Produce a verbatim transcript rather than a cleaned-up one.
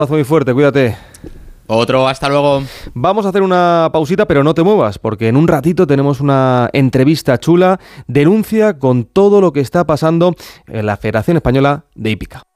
Muy fuerte, cuídate. Otro, hasta luego. Vamos a hacer una pausita, pero no te muevas, porque en un ratito tenemos una entrevista chula, denuncia con todo lo que está pasando en la Federación Española de Hípica.